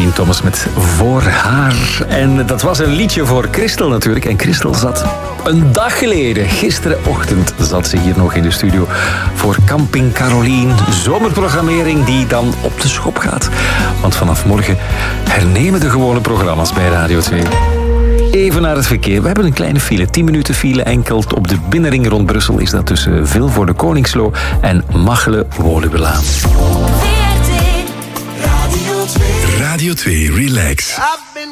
Caroline Thomas met Voor haar. En dat was een liedje voor Christel natuurlijk. En Christel zat een dag geleden, gisterenochtend, zat ze hier nog in de studio voor Camping Caroline. Zomerprogrammering die dan op de schop gaat. Want vanaf morgen hernemen de gewone programma's bij Radio 2. Even naar het verkeer. We hebben een kleine file. 10 minuten file enkel. Op de binnenring rond Brussel is dat tussen Vilvoorde Koningslo en Machelen-Woluwelaan. Radio 2 Relax.